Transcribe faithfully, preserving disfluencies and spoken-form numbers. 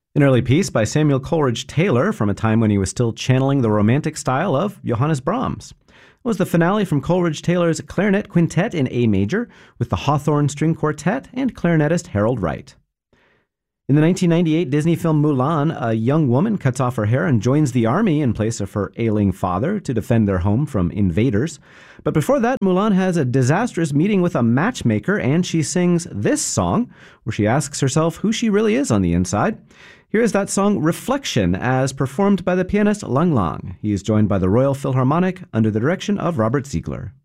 An early piece by Samuel Coleridge Taylor from a time when he was still channeling the romantic style of Johannes Brahms. It was the finale from Coleridge Taylor's Clarinet Quintet in A major with the Hawthorne String Quartet and clarinetist Harold Wright. In the nineteen ninety-eight Disney film Mulan, a young woman cuts off her hair and joins the army in place of her ailing father to defend their home from invaders. But before that, Mulan has a disastrous meeting with a matchmaker, and she sings this song, where she asks herself who she really is on the inside. Here is that song Reflection, as performed by the pianist Lang Lang. He is joined by the Royal Philharmonic under the direction of Robert Ziegler.